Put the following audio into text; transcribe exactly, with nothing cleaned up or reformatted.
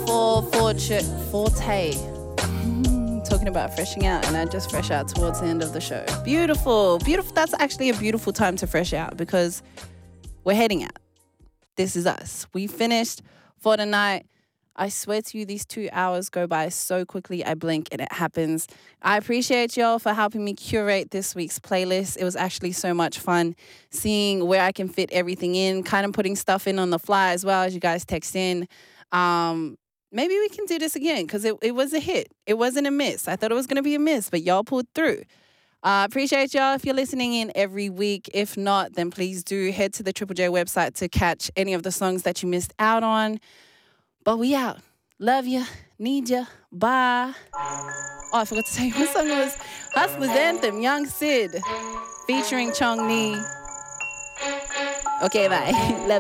for Forte. Forte. Mm, talking about freshing out, and I just fresh out towards the end of the show. Beautiful. Beautiful. That's actually a beautiful time to fresh out because we're heading out. This is us. We finished for the night. I swear to you, these two hours go by so quickly. I blink and it happens. I appreciate y'all for helping me curate this week's playlist. It was actually so much fun seeing where I can fit everything in, kind of putting stuff in on the fly as well as you guys text in. Um, maybe we can do this again because it, it was a hit. It wasn't a miss. I thought it was going to be a miss, but y'all pulled through. I uh, appreciate y'all if you're listening in every week. If not, then please do head to the Triple J website to catch any of the songs that you missed out on. But we out. Love ya. Need ya. Bye. Oh, I forgot to say what song it was. Hustler's Anthem, Young Sid, featuring Chong Ni. Okay, bye. Love